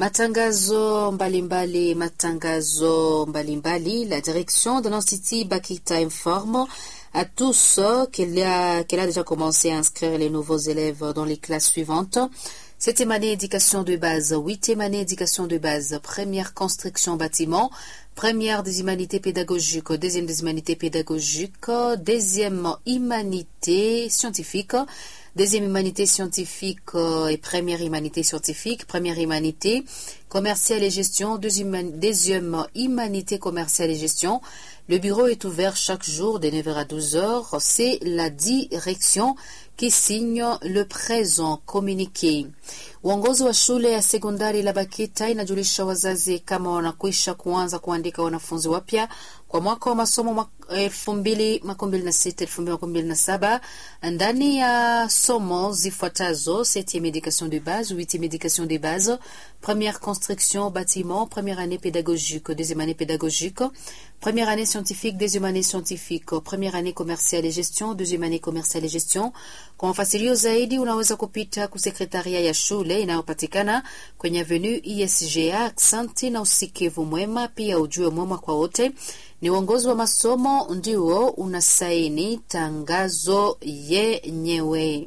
Matangazo mbalimbali. La direction de l'Institut Bakita informe à tous qu'elle a déjà commencé à inscrire les nouveaux élèves dans les classes suivantes. 7e année éducation de base, 8e année éducation de base, première construction bâtiment, première des humanités pédagogiques, deuxième des humanités pédagogiques, deuxième humanité scientifique, deuxième humanité scientifique et première humanité scientifique, première humanité commerciale et gestion, deuxième humanité commerciale et gestion. Le bureau est ouvert chaque jour de 9h à 12h. C'est la direction qui signe le présent communiqué. Uongozi wa shule ya sekondari la Bakita inajulisha wazazi kama wanakwisha kuanza kuandika wanafunzi wapya kwa mwaka wa masomo 2026-2027 ndani ya somo zifuatazo: 7e éducation de base, 8e éducation de base, première construction bâtiment, première année pédagogique, deuxième année pédagogique, première année scientifique, deuxième année scientifique, première année commerciale et gestion, deuxième année commerciale et gestion. Kwa mafasilio zaidi unaweza kupita kusekretaria ya shule inayopatikana kwenye avenue ISGA. Asante na usikivu mwema, pia ujue mwema kwa wote. Ni uongozi wa masomo ndio unasaini tangazo yenyewe.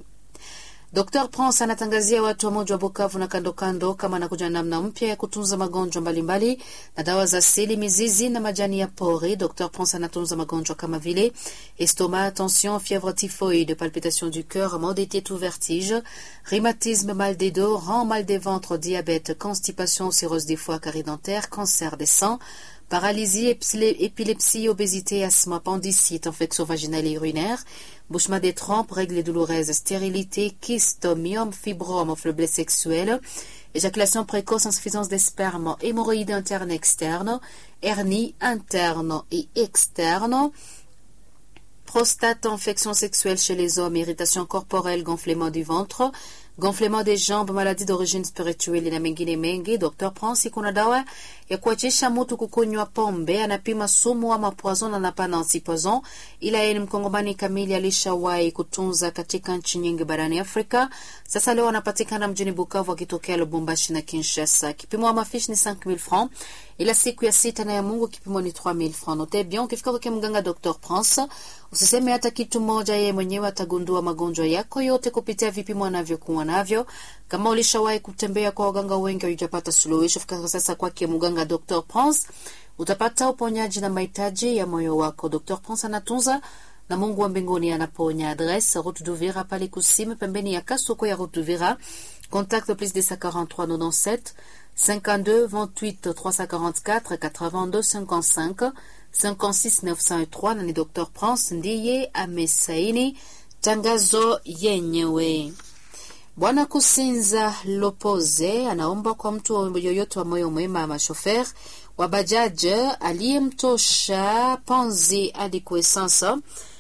Dr. Prince anatangazia watu wa moja wa Bukavu na kando kando kama anakuja namna mpya ya kutunza magonjwa mbalimbali na dawa za asili, mizizi na majani ya pori. Dr. Prince anatunza magonjwa kama vile estomac, tension, fièvre typhoïde, palpitation du cœur, maux de tête ou vertige, rhumatisme, mal des dos, rend mal des ventres, diabète, constipation, cirrhose des foies, carie dentaire, cancer des seins, paralysie, épilepsie, obésité, asthme, appendicite, infection vaginale et urinaire, bouchement des trompes, règles douloureuses, stérilité, kyste, myome, fibrome, faiblesse sexuelle, éjaculation précoce, insuffisance des spermes, hémorroïdes internes et externes, hernie interne et externe, prostate, infection sexuelle chez les hommes, irritation corporelle, gonflement du ventre, gonflement des jambes, maladie d'origine spirituelle na mengine mengi. Dr. Prince kuna dawa ya kuachisha mtu kukunywa pombe, anapima sumu ama poison na napana antipoison. Ila yeye ni mkongomani kamili, alishawahi kutunza katika nchi nyingi barani Afrika. Sasa leo anapatikana mjini Bukavu akitokea Lubumbashi na Kinshasa. Kipimo ama fish ni 5000 francs. Ila siku ya sita na ya Mungu kipimo ni 3000 francs. Note bien, ukifika kwa mganga Dr. Prince, usiseme hata kitu moja, yeye mwenyewe atagundua magonjwa yako yote kupitia vipimo anavyokuwa navyo. Kama ulishawahi kutembea kwa waganga wengi hujapata suluhisho, fika sasa kwake mganga Dr. Prince, utapata uponyaji na mahitaji ya moyo wako. Dr. Prince anatunza na Mungu wa mbinguni anaponya. Adresse Route d'Uvira pale Kusime pembeni ya Kasoko ya Route d'Uvira. Contact plus de 43 97 52 28 344 82 55 56 903 na ni Dr. Prince ndiye amesaini tangazo yenyewe. Bwana Kusinza Lopoze anaomba kwa mtu yoyote wa moyo mwema ama shofer wa bajaji aliyemtosha Panzi hadi kuesansa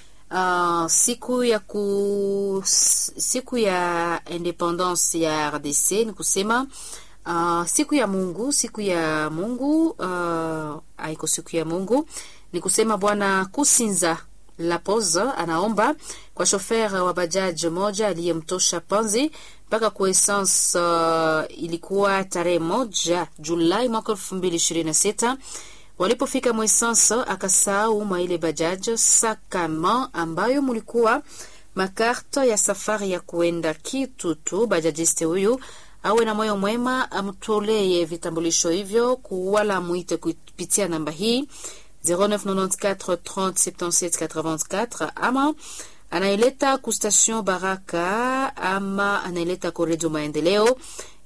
siku ya independence ya RDC, ni kusema siku ya Mungu haiko siku ya Mungu, ni kusema Bwana Kusinza Lopoze anaomba kwa shofer wa bajaji moja aliyemtosha Panzi mpaka kuessence ilikuwa tarehe 1 Julai mwaka 2026. Walipofika muessence akasahau maile bajaji sakama ambayo mulikuwa makarta ya safari ya kuenda Kitutu. Bajajiste huyu awe na moyo mwema, amtolee vitambulisho hivyo kuwala muite kupitia namba hii 0994 30 77 84 ama anaileta ku station Baraka ama anaileta ku Radio Maendeleo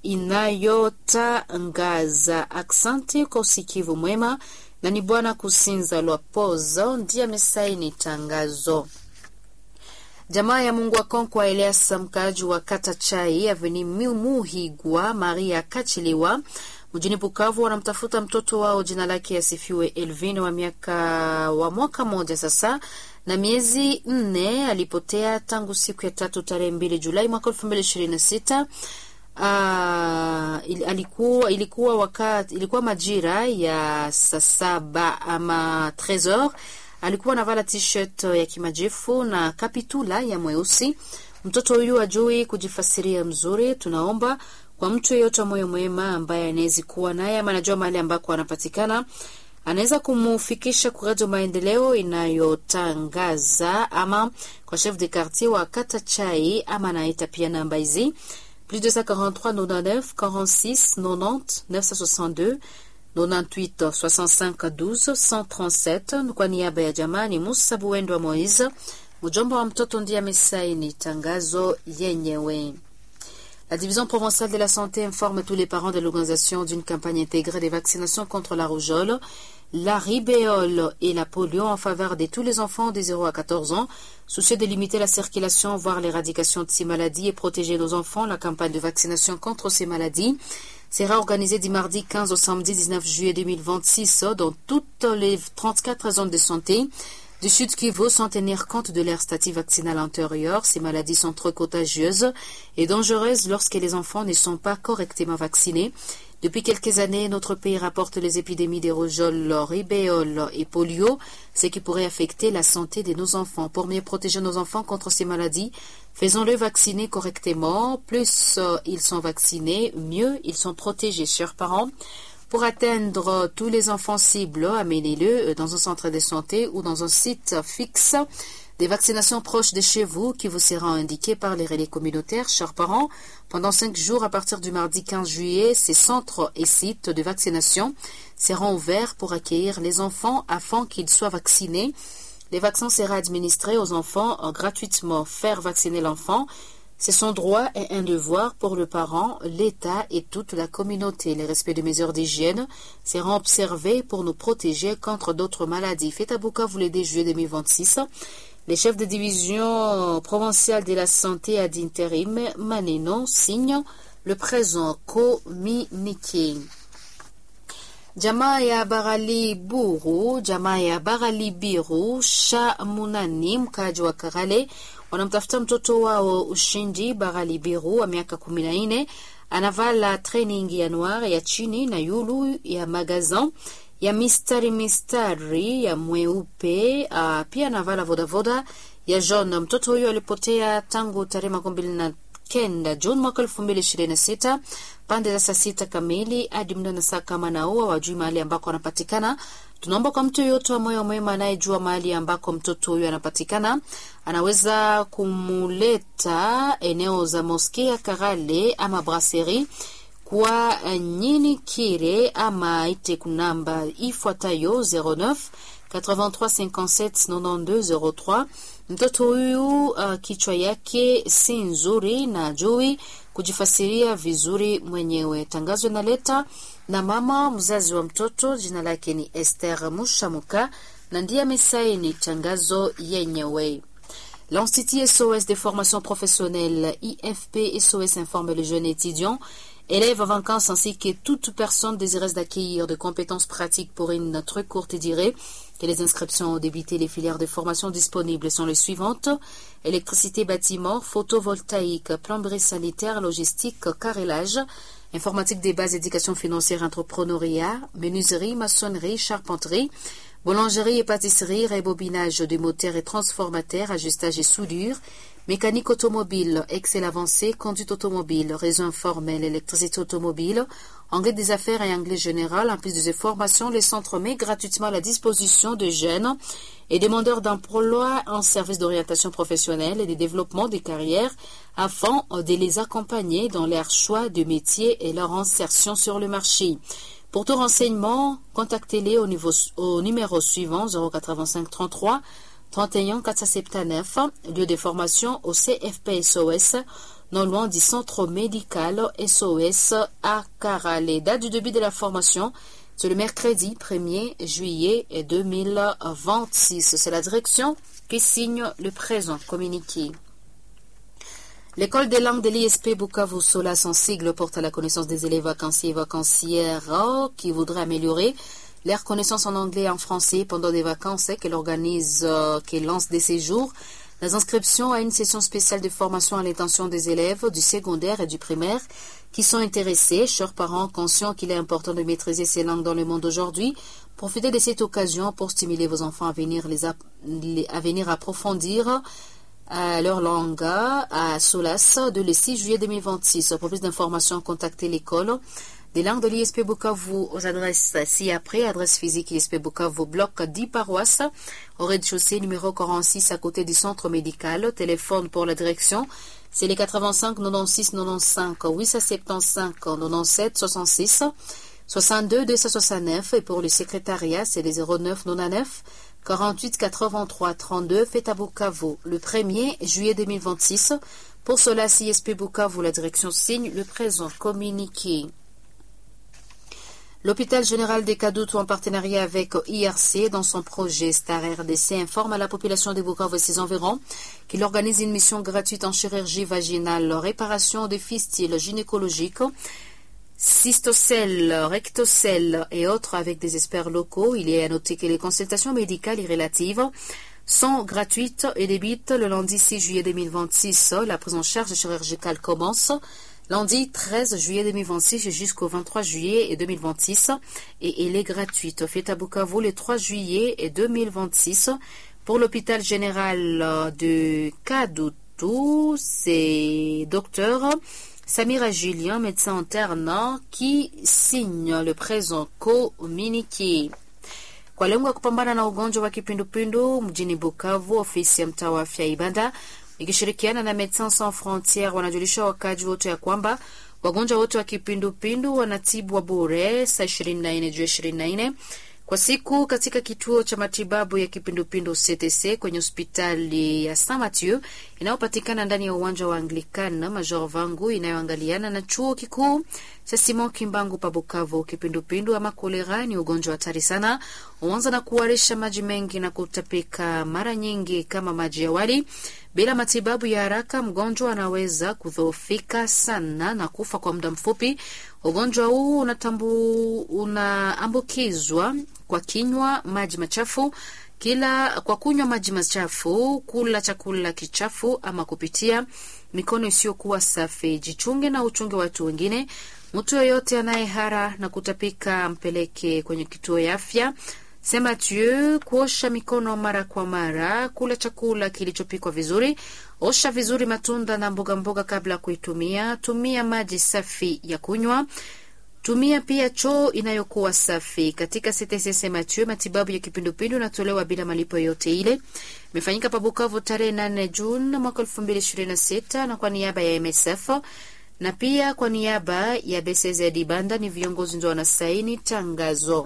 inayotangaza. Aksanti kwa usikivu mwema, na ni Bwana Kusinza Lopoze ndiye amesaini tangazo. Jamaa ya Mungu wa Konkwa Elias mkaji wa Kata Chai Avenue Muhigwa Maria Kachiliwa mjini Bukavu wanamtafuta mtoto wao, jina lake asifiwe Elvin wa mwaka moja sasa na miezi 4. Alipotea tangu siku ya 3 tarehe 2 Julai mwaka 2026. Ilikuwa majira ya saa 7 ama 13h. Alikuwa anavala t-shirt ya kimajifu na kapitula ya mweusi. Mtoto huyu ajui kujifasiria mzuri. Tunaomba kwa mtu yeyote moyo mwema ambaye anaweza kuwa naye ama anajua mahali ambako anapatikana, anaweza kumufikisha kwa Radio Maendeleo inayotangaza ama kwa chef de quartier wa Kata Chai, ama naita pia namba hizi plus 243 99 46 90 962 98 65 12 137. Kwa niaba ya jamani Musa Buendo wa Moise, mjomba wa mtoto, ndiye amesaini tangazo yenyewe. La division provinciale de la santé informe tous les parents de l'organisation d'une campagne intégrée des vaccinations contre la rougeole, la rubéole et la polio en faveur de tous les enfants de 0 à 14 ans. Soucieux de limiter la circulation, voire l'éradication de ces maladies et protéger nos enfants, la campagne de vaccination contre ces maladies sera organisée du mardi 15 au samedi 19 juillet 2026 dans toutes les 34 zones de santé du Sud Kivu, sans tenir compte de leur statut vaccinal antérieur. Ces maladies sont trop contagieuses et dangereuses lorsque les enfants ne sont pas correctement vaccinés. Depuis quelques années, notre pays rapporte les épidémies de rougeole, rubéole et polio, ce qui pourrait affecter la santé de nos enfants. Pour mieux protéger nos enfants contre ces maladies, faisons-le vacciner correctement. Plus ils sont vaccinés, mieux ils sont protégés. Chers parents, pour atteindre tous les enfants cibles, amenez-le dans un centre de santé ou dans un site fixe des vaccinations proches de chez vous qui vous sera indiqué par les relais communautaires. Chers parents, pendant 5 jours à partir du mardi 15 juillet, ces centres et sites de vaccination seront ouverts pour accueillir les enfants afin qu'ils soient vaccinés. Les vaccins seront administrés aux enfants gratuitement. Faire vacciner l'enfant, c'est son droit et un devoir pour le parent, l'État et toute la communauté. Les respects des mesures d'hygiène seront observés pour nous protéger contre d'autres maladies. Faites à Bukavu le 2 juillet 2026. Les chefs de division provinciale de la santé ad intérim Maneno signent le présent communiqué. Jamaa ya Barali Biru Shamunani, mkaji wa Karale, wanamtafuta mtoto wao Ushindi Barali Biru wa miaka 14. Anavala training ya noir ya chini na yulu ya magazin ya mistari ya mweupe, pia anavala voda ya jaune. Mtoto huyo alipotea tangu tarehe 29 Juni mwaka 2026 pande za saa 6 kamili hadi muda na saa kama na huwa wajui mahali ambako anapatikana. Tunaomba kwa mtu yote wa moyo mwema anayejua mahali ambako mtoto huyo anapatikana, anaweza kumuleta eneo za Mosquée Karale ama Brasserie kwa Nyini Kire ama ite kunamba ifuatayo 09 83 57 92 03. Mtoto huyu kichwa yake si nzuri na jui kujifasiria vizuri mwenyewe. Tangazo inaleta na mama mzazi wa mtoto, jina lake ni Esther Mushamuka na ndiye amesaini tangazo yenyewe. L'Institut SOS de formation professionnelle IFP SOS informe les jeunes étudiants, élèves en vacances ainsi que toute personne désireuse d'acquérir de compétences pratiques pour une très courte durée que les inscriptions ont débuté. Les filières de formation disponibles sont les suivantes: électricité, bâtiment, photovoltaïque, plomberie sanitaire, logistique, carrelage, informatique des bases, éducation financière, entrepreneuriat, menuiserie, maçonnerie, charpenterie, boulangerie et pâtisserie, rebobinage de moteurs et transformateurs, ajustage et soudure, mécanique automobile, Excel avancé, conduite automobile, réseau informel, électricité automobile, anglais des affaires et anglais général. En plus de ces formations, les centres mettent gratuitement à la disposition de jeunes et demandeurs d'emploi en service d'orientation professionnelle et de développement des carrières afin de les accompagner dans leur choix de métier et leur insertion sur le marché. Pour tout renseignement, contactez-les au numéro suivant 085 33 31 479, lieu de formation au CFP SOS, non loin du centre médical SOS à Karale. Date du début de la formation, c'est le mercredi 1er juillet 2026. C'est la direction qui signe le présent communiqué. L'école des langues de l'ISP Bukavu Sola, son sigle, porte à la connaissance des élèves vacanciers et vacancières qui voudraient améliorer leur connaissance en anglais et en français pendant des vacances qu'elle organise, qu'elle lance des séjours. Les inscriptions à une session spéciale de formation à l'intention des élèves du secondaire et du primaire qui sont intéressés, chers parents conscients qu'il est important de maîtriser ces langues dans le monde d'aujourd'hui. Profitez de cette occasion pour stimuler vos enfants à venir approfondir à leur langue à Solas le 6 juillet 2026. Pour plus d'informations, contactez l'école des langues de l'ISP Bukavu aux adresses ci-après. Adresse physique ISP Bukavu, bloc 10 paroisses, au rez-de-chaussée numéro 46 à côté du centre médical. Téléphone pour la direction, c'est les 85 96 95 875 97 66 62 269. Et pour le secrétariat, c'est les 09 99 48 83 32. Fête à Bukavu le 1er juillet 2026. Pour cela, ISP Bukavu, la direction signe le présent communiqué. L'hôpital général des Kadoutou, en partenariat avec IRC, dans son projet Star RDC, informe à la population de Bukavu et ses environs qu'il organise une mission gratuite en chirurgie vaginale, réparation des fistules gynécologiques, cystocèles, rectocèles et autres avec des experts locaux. Il est à noter que les consultations médicales y relatives sont gratuites et débutent le lundi 6 juillet 2026. La prise en charge chirurgicale commence lundi 13 juillet 2026 jusqu'au 23 juillet 2026 et elle est gratuite. Fête à Bukavu le 3 juillet 2026 pour l'hôpital général de Kadoutou. C'est docteur Samira Julien, médecin interne, qui signe le présent communiqué. Kwa lengo ya kupambana na ugonjwa wa kipindupindu mjini Bukavu, ofisi ya mtaa wa afya Ibanda ikishirikiana na Médecins Sans Frontières wanajulisha wakaji wote ya kwamba wagonjwa wote wa kipindupindu wanatibwa bure saa 24 juu 24 kwa siku katika kituo cha matibabu ya kipindupindu CTC kwenye hospitali ya Saint Mathieu inayopatikana ndani ya uwanja wa Anglican Major Vangu inayoangaliana na chuo kikuu cha Simon Kimbangu pa Bukavu. Kipindupindu ama kolera ni ugonjwa hatari sana, huanza na kuharisha maji mengi na kutapika mara nyingi kama maji ya wali. Bila matibabu ya haraka, mgonjwa anaweza kudhoofika sana na kufa kwa muda mfupi. Ugonjwa huu unaambukizwa kwa kinywa maji machafu, kwa kunywa maji machafu, kula chakula kichafu ama kupitia mikono isiyokuwa safi. Jichunge na uchunge watu wengine. Mtu yoyote anayehara na kutapika mpeleke kwenye kituo ya afya Saint Mathieu. Kuosha mikono mara kwa mara, kula chakula kilichopikwa vizuri, osha vizuri matunda na mboga kabla kuitumia, tumia maji safi ya kunywa, tumia pia choo inayokuwa safi. Katika CTC Saint Mathieu, matibabu ya kipindupindu yanatolewa bila malipo yote ile. Imefanyika pa Bukavu tarehe 8 Juni mwaka 2026 na kwa niaba ya MSF na pia kwa niaba ya BCZ Banda ni viongozi ndio wanasaini tangazo.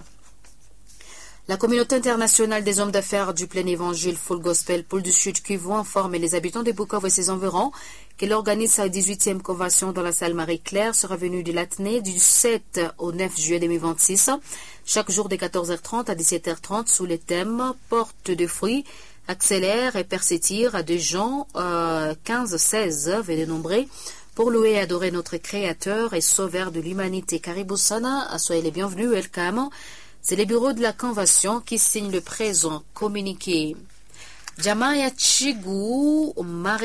La communauté internationale des hommes d'affaires du plein évangile Full Gospel Pôle du Sud Kivu informe les habitants de Bukavu et ses environs qu'elle organise sa 18e convention dans la salle Marie-Claire sera venue de l'Athénée du 7 au 9 juillet 2026, chaque jour de 14h30 à 17h30 sous les thèmes porte de fruits, accélère et persétire à des gens 15-16 venez nombrer pour louer et adorer notre Créateur et Sauveur de l'humanité. Karibu sana, soyez les bienvenus, welcome. C'est le bureau de la convention qui signe le présent communiqué. Jamaa ya Chigu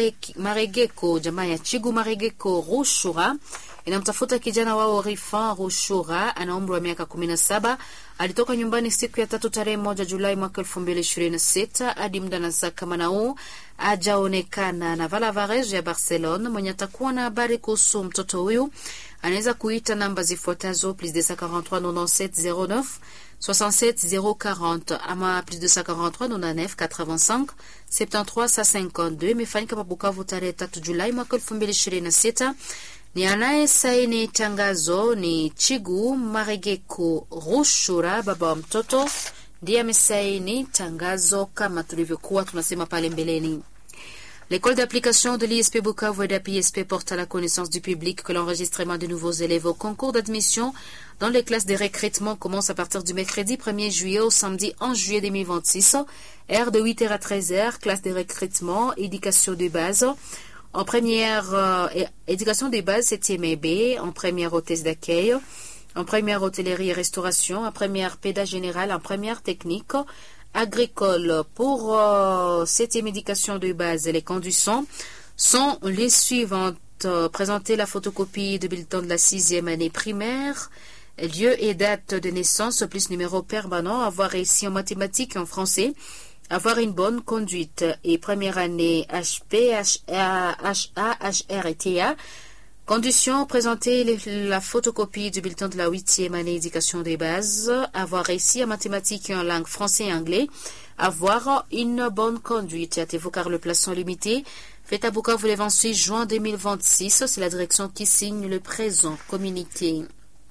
Maregeko Rushura inamtafuta kijana wao Rifan Rushura, ana umri wa miaka 17. Alitoka nyumbani siku ya 3 tarehe 1 Julai mwaka 2026 hadi muda na saa kama na huu hajaonekana. Na Valavares ya Barcelona mwenye atakuwa na habari kuhusu mtoto huyu anaweza kuita namba zifuatazo +243 97 09 67 040 ama +243 99 85 73 52. Imefanyika pa Bukavu tarehe 3 Julai mwaka 2026. Ni anaye saini tangazo ni Chigu Maregeko Rushura, baba wa mtoto, ndiye amesaini tangazo kama tulivyokuwa tunasema pale mbeleni. L'école d'application de l'ISP Bukavu et d'APISP porte à la connaissance du public que l'enregistrement de nouveaux élèves au concours d'admission dans les classes de recrutement commence à partir du mercredi 1er juillet au samedi 11 juillet 2026. Heure de 8h à 13h, classe de recrutement, éducation de base. En première, éducation de base, 7e et B. En première, hôtesse d'accueil. En première, hôtellerie et restauration. En première, péda général. En première, technique agricole. Pour cette éducation de base, les conditions sont les suivantes. Présenter la photocopie de bulletin de la 6e année primaire, lieu et date de naissance, plus numéro permanent, avoir réussi en mathématiques et en français, avoir une bonne conduite et première année HP, HA, HR et TA. Conditions, présenter la photocopie du bulletin de la 8e année éducation des bases, avoir réussi en mathématiques et en langue français et anglais, avoir une bonne conduite. Hâtez-vous car le place sont limités. Faites à Bukavu le 26 juin 2026, c'est la direction qui signe le présent communiqué.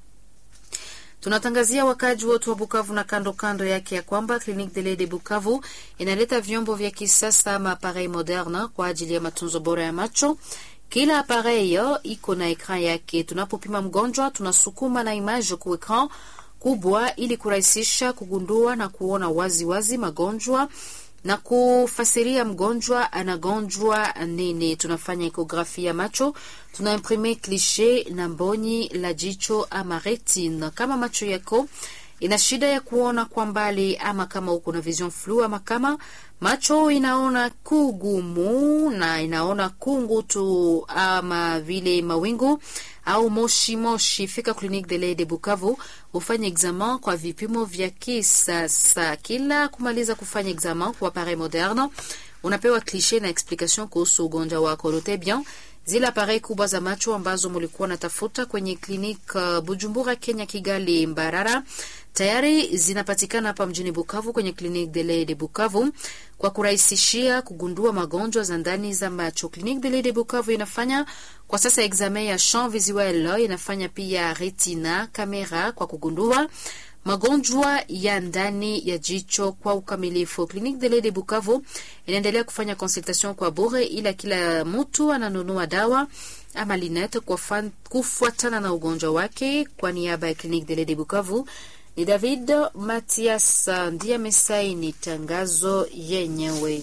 Tunatangazia wakaji wote wa Bukavu na kando kando yake ya kwamba Clinique de l'Aide de Bukavu inaleta vyombo vya kisasa ama aparei moderna kwa ajili ya matunzo bora ya macho. Kila aparei iko na ekran yake. Tunapopima mgonjwa tunasukuma na image kwa ekran kubwa ili kurahisisha kugundua na kuona wazi magonjwa na kufasiria mgonjwa anagonjwa nini. Tunafanya ekografi ya macho, tunaimprime klishe na mboni la jicho ama retina. Kama macho yako ina shida ya kuona kwa mbali ama kama uko na vision flu ama kama macho inaona kugumu na inaona kungu tu ama vile mawingu au moshi, fika Clinique de l'Aide de Bukavu ufanye examen kwa vipimo vya kisasa. Kila kumaliza kufanya examen kwa appareil moderne unapewa cliché na explication kuhusu ugonjwa wako. Note bien zile appareil kubwa za macho ambazo mulikuwa natafuta kwenye clinique Bujumbura, Kenya, Kigali, Mbarara tayari zinapatikana hapa mjini Bukavu kwenye Clinique de l'Aide de Bukavu kwa kurahisishia kugundua magonjwa za ndani za macho. Clinique de l'Aide de Bukavu inafanya kwa sasa examen ya champ visuel, inafanya pia retina kamera kwa kugundua magonjwa ya ndani ya jicho kwa ukamilifu. Clinique de l'Aide de Bukavu inaendelea kufanya consultation kwa bure, ila kila mtu ananunua dawa ama linete kufuatana na ugonjwa wake. Kwa niaba ya Clinique de l'Aide de Bukavu ni David Mathias ndiye mesaini tangazo yenyewe.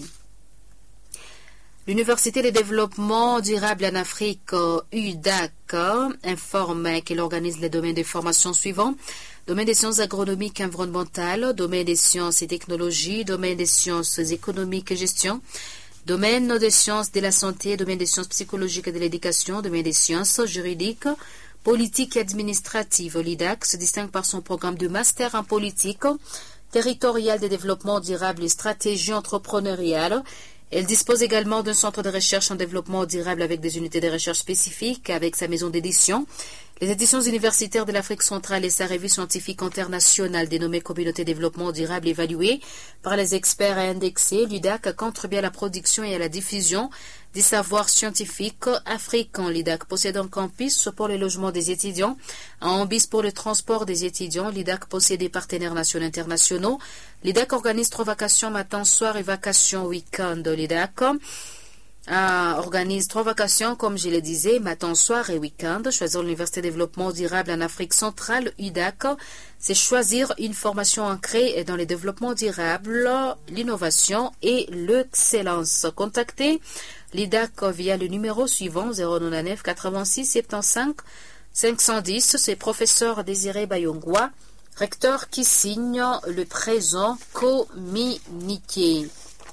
L'Université de développement durable en Afrique, UDAC, informe qu'elle organise les domaines de formation suivants: domaine des sciences agronomiques et environnementales, domaine des sciences et technologies, domaine des sciences économiques et gestion, domaine des sciences de la santé, domaine des sciences psychologiques et de l'éducation, domaine des sciences juridiques, politique et administrative. L'IDAC se distingue par son programme de master en politique, territorial de développement durable et stratégie entrepreneuriale. Elle dispose également d'un centre de recherche en développement durable avec des unités de recherche spécifiques, avec sa maison d'édition, les éditions universitaires de l'Afrique centrale et sa revue scientifique internationale dénommée Communauté de développement durable évaluée par les experts et indexée. L'UDAC contribue à la production et à la diffusion des savoirs scientifiques africains. L'IDAC possède un campus pour le logement des étudiants, un bis pour le transport des étudiants. L'IDAC possède des partenaires nationaux et internationaux. L'IDAC organise 3 vacations matin, soir et vacations week-end. L'IDAC organise 3 vacations, comme je le disais, matin, soir et week-end. Choisir l'Université de développement durable en Afrique centrale, UDAC, c'est choisir une formation ancrée dans le développement durable, l'innovation et l'excellence. Contactez l'IDAC via le numéro suivant 099 86 75 510. C'est professeur Désiré Bayongwa, recteur, qui signe le présent communiqué.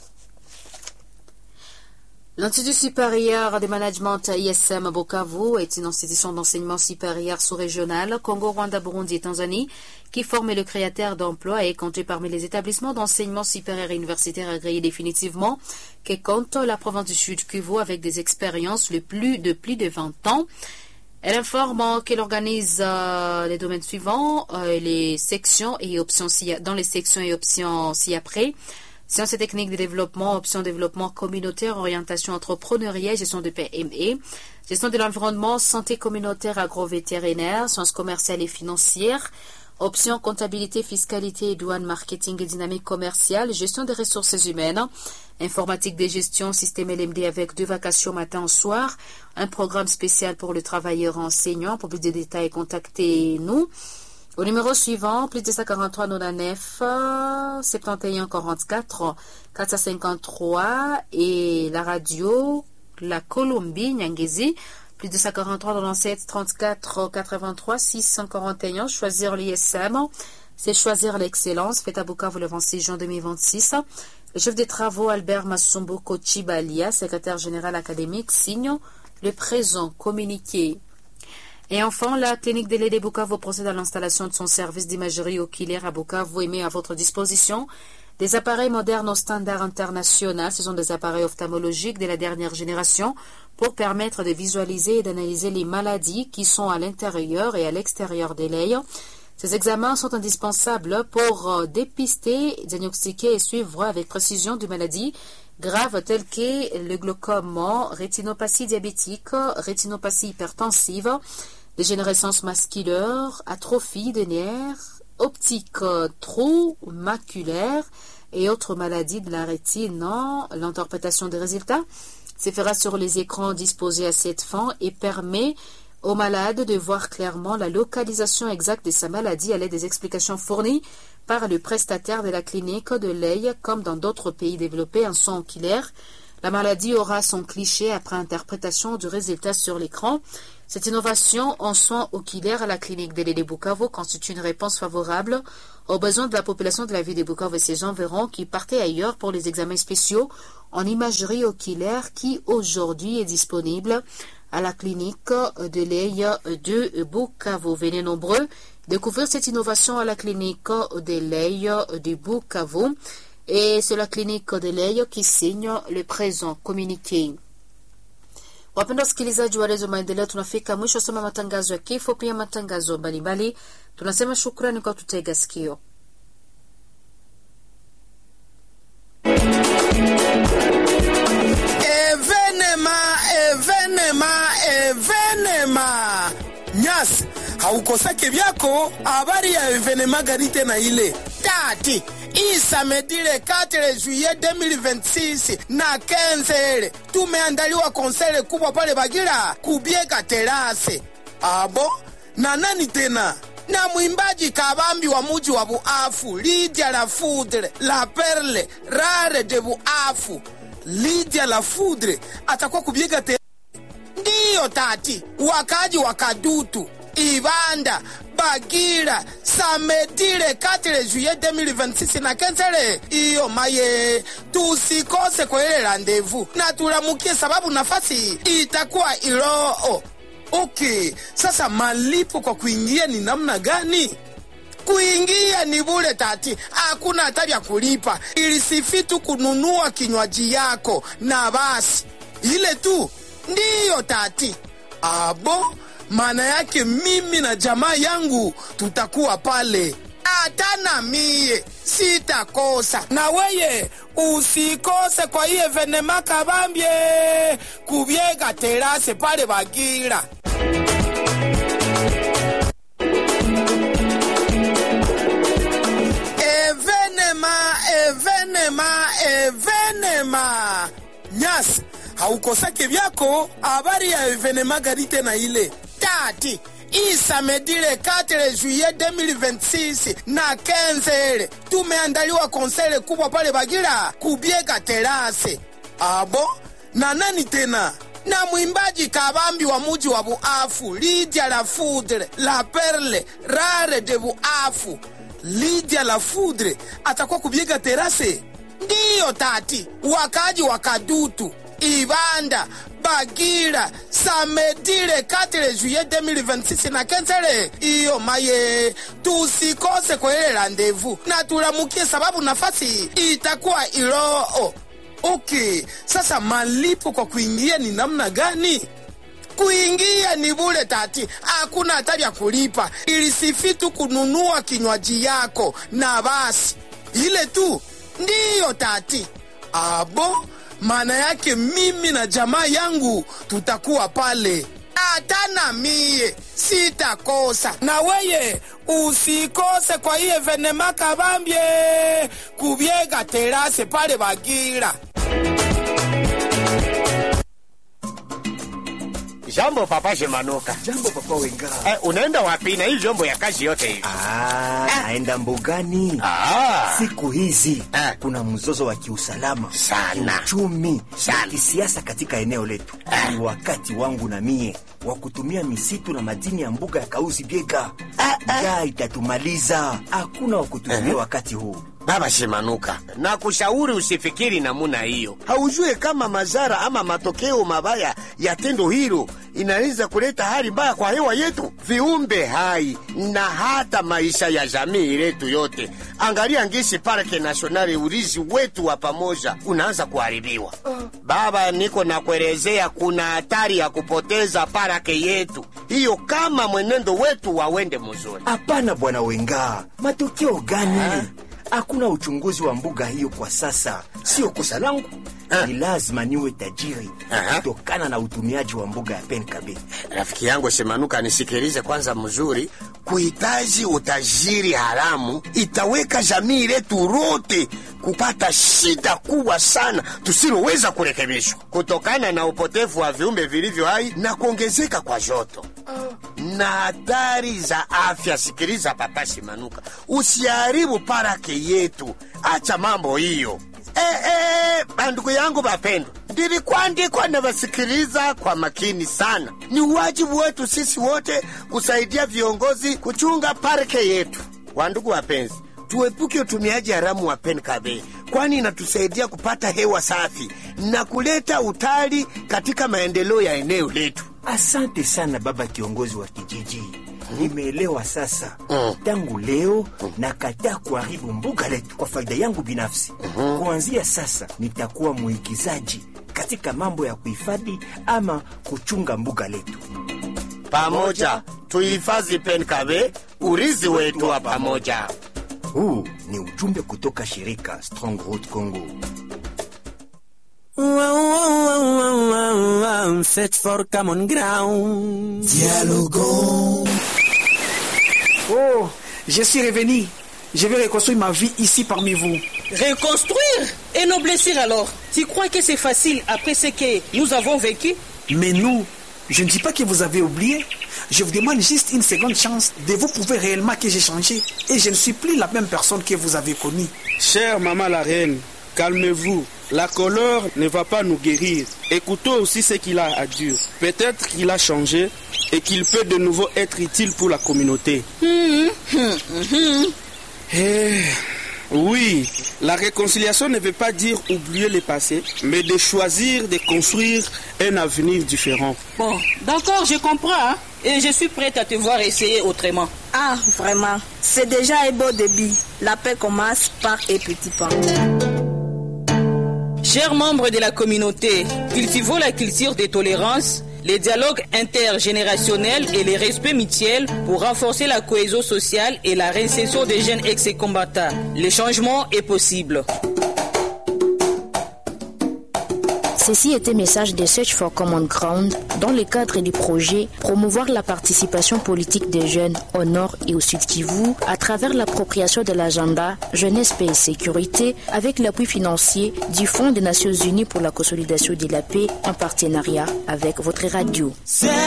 L'Institut supérieur de management ISM Bukavu est une institution d'enseignement supérieur sous-régional Congo, Rwanda, Burundi et Tanzanie qui forme le créateur d'emplois et compte parmi les établissements d'enseignement supérieur et universitaire agréés définitivement qui compte la province du Sud Kivu avec des expériences de plus de 20 ans. Elle informe qu'elle organise les domaines suivants, les sections et options dans les sections et options ci-après. Sciences et techniques de développement, option développement communautaire, orientation entrepreneuriale, gestion de PME, gestion de l'environnement, santé communautaire, agrovétérinaire, sciences commerciales et financières, option comptabilité, fiscalité et douane, marketing et dynamique commerciale, gestion des ressources humaines, informatique de gestion, système LMD avec 2 vacations matin et soir, un programme spécial pour le travailleur enseignant. Pour plus de détails, contactez-nous au numéro suivant, plus 243 99 71 44 453 et la radio La Colombie, Nyangezi, plus 243 97 34 83 641. Choisir l'ISM, c'est choisir l'excellence. Faites à Bukavu le 26 juin 2026. Le chef des travaux Albert Massumbo Kochibalia, secrétaire général académique, signe le présent communiqué. Et enfin, la clinique de l'Aide de Bukavu procède à l'installation de son service d'imagerie oculaire à Bukavu et met à votre disposition Des appareils modernes au standard international, ce sont des appareils ophtalmologiques de la dernière génération pour permettre de visualiser et d'analyser les maladies qui sont à l'intérieur et à l'extérieur de l'œil. Ces examens sont indispensables pour dépister, diagnostiquer et suivre avec précision des maladies graves telles que le glaucome, rétinopathie diabétique, rétinopathie hypertensive, dégénérescence masculaire, atrophie des nerfs, optique, trous maculaires et autres maladies de la rétine. L'interprétation des résultats se fera sur les écrans disposés à cette fin et permet au malade de voir clairement la localisation exacte de sa maladie à l'aide des explications fournies par le prestataire de la clinique de l'œil, comme dans d'autres pays développés en son oculaire. La maladie aura son cliché après interprétation du résultat sur l'écran. Cette innovation en soins oculaires à la clinique de l'île de Bukavu constitue une réponse favorable aux besoins de la population de la ville de Bukavu et ses environs qui partaient ailleurs pour les examens spéciaux en imagerie oculaire qui aujourd'hui est disponible à la clinique de l'œil de Bukavu. Venez nombreux découvrir cette innovation à la clinique de l'œil de Bukavu. Et c'est la clinique de l'œil qui signe le présent communiqué. Wapenda wasikilizaji wa Redio Maendeleo, tunafika mwisho soma matangazo ya kifo, pia matangazo mbalimbali. Tunasema shukrani kwa tutega sikio. Evenema Nyas, haukosake vyako habari ya evenema gani tena ile tati isamedile 4 juillet 2026 na 15 tumeandaliwa konsere kubwa pale Bagira kubiega terase. Abo na nani tena? Na mwimbaji kabambi wa muji wa Buafu, Lydia la Foudre, la Perle rare de Buafu. Lydia la Foudre atakuwa kubiega terase. Ndiyo tati, wakaji wakadutu Ibanda, Bagira, samedile 4 juillet 2026 na 15 iyo maye. Tusikose kwa ile rendezvous na tulamukie sababu nafasi itakuwa Iloo. Okay, sasa malipo kwa kuingia ni namna gani? Kuingia ni bure tati, hakuna hatari ya kulipa. Ilisifitu kununua kinywaji yako na basi ile tu. Ndiyo tati. Abo, maana yake mimi na jamaa yangu tutakuwa pale. Atana mie sitakosa. Na weye usikose kwa hii evenema kabambye kubiega terase pale Bagira. Evenema Nyas, haukosake vyako habari ya evenema gani tena ile tati isamedile 4 juillet 2026 na 15 tumeandaliwa konsere kubwa pale Bagira kubiega terase. Abo na nani tena? Na mwimbaji kabambi wa muji wa Buafu, Lydia la Foudre, la Perle rare de Buafu. Lydia la Foudre atakuwa kubiega terase. Ndiyo tati, wakaji wakadutu Ibanda, Bagira, samedile 4 juillet 2026 na 15 iyo maye. Tusikose kwa ile rendezvous na tulamukie sababu nafasi itakuwa Iloo. Okay, sasa malipo kwa kuingia ni namna gani? Kuingia ni bure tati, hakuna hatari ya kulipa. Ilisifitu kununua kinywaji yako na basi ile tu. Ndiyo tati. Abo, maana yake mimi na jamaa yangu tutakuwa pale. Atana mie sitakosa. Na weye usikose kwa hii evenema kabambye kubiega terase pale Bagira. Jambo papa Shemanuka. Jambo papa Wenga. Unaenda wapi na hii vyombo ya kazi yote hivi? Naenda mbugani. Siku hizi kuna mzozo wa kiusalama sana, uchumi sana, kisiasa katika eneo letu. Ni wakati wangu na mie wa kutumia misitu na madini ya mbuga ya Kauzi Biega. Itatumaliza, hakuna wa kutumia wakati huu. Baba Shemanuka, na kushauri usifikiri namuna hiyo. Haujue kama madhara ama matokeo mabaya ya tendo hilo inaweza kuleta hali mbaya kwa hewa yetu, viumbe hai na hata maisha ya jamii letu yote. Angalia ngisi parke nationale, urizi wetu wa pamoja unaanza kuharibiwa. Baba, niko na kuelezea, kuna hatari ya kupoteza parke yetu hiyo kama mwenendo wetu wawende mzuri. Hapana bwana Wenga, matokeo gani? Hakuna uchunguzi wa mbuga hiyo kwa sasa. Sio kosa langu, ni lazima niwe tajiri kutokana na utumiaji wa mbuga ya Penkabe. Rafiki yangu Shemanuka, nisikilize kwanza mzuri. Kuhitaji utajiri haramu itaweka jamii letu lote kupata shida kubwa sana tusiloweza kurekebishwa kutokana na upotevu wa viumbe vilivyo hai na kuongezeka kwa joto na hatari za afya. Sikiliza Papa Shemanuka, usiharibu parake yetu, acha mambo hiyo. Bandugu yangu bapendwa, ndilikuandikwa na wasikiliza kwa makini sana. Ni wajibu wetu sisi wote kusaidia viongozi kuchunga parke yetu. Wandugu wapenzi, tuepuke utumiaji haramu wa Penkabe, kwani inatusaidia kupata hewa safi na kuleta utali katika maendeleo ya eneo letu. Asante sana baba kiongozi wa kijiji. Nimeelewa sasa. Tangu leo nakataa kuharibu mbuga letu kwa faida yangu binafsi. Kuanzia sasa nitakuwa muigizaji katika mambo ya kuhifadhi ama kuchunga mbuga letu. Pamoja tuhifadhi Penkabe, urithi wetu wa pamoja. Huu ni ujumbe kutoka shirika Strong Road Congo. Search for common ground. Dialogo. Oh, je suis revenu. Je vais reconstruire ma vie ici parmi vous. Reconstruire et nous blesser alors? Tu crois que c'est facile après ce que nous avons vécu? Mais nous, je ne dis pas que vous avez oublié. Je vous demande juste une seconde chance de vous prouver réellement que j'ai changé et je ne suis plus la même personne que vous avez connue. Chère maman la reine, calmez-vous. La colère ne va pas nous guérir. Écoutons aussi ce qu'il a à dire. Peut-être qu'il a changé et qu'il peut de nouveau être utile pour la communauté. Oui, la réconciliation ne veut pas dire oublier le passé, mais de choisir de construire un avenir différent. Bon, d'accord, je comprends, hein? Et je suis prête à te voir essayer autrement. Ah, vraiment, c'est déjà un beau début. La paix commence par un petit pas. Chers membres de la communauté, cultivons la culture de tolérance, les dialogues intergénérationnels et les respects mutuels pour renforcer la cohésion sociale et la réinsertion des jeunes ex-combattants. Le changement est possible. Ceci était message de Search for Common Ground dans le cadre du projet promouvoir la participation politique des jeunes au nord et au sud Kivu à travers l'appropriation de l'agenda Jeunesse, Paix et Sécurité avec l'appui financier du Fonds des Nations Unies pour la consolidation de la paix en partenariat avec votre radio.